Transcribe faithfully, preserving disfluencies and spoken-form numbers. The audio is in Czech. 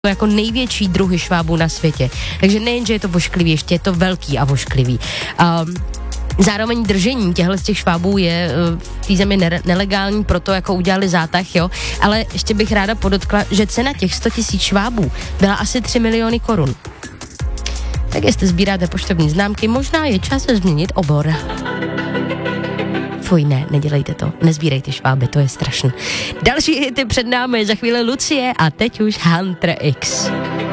to jako největší druhy švábů na světě. Takže nejen, že je to vošklivý, ještě je to velký a vošklivý. Um, Zároveň držení těchto z těch švábů je v té zemi ne- nelegální, proto jako udělali zátah, jo. Ale ještě bych ráda podotkla, že cena těch sto tisíc švábů byla asi tři miliony korun. Tak jestli sbíráte poštovní známky, možná je čas změnit obor. Fuj, ne, nedělejte to, nezbírejte šváby, to je strašný. Další hity před námi, za chvíli Lucie a teď už Hunter X.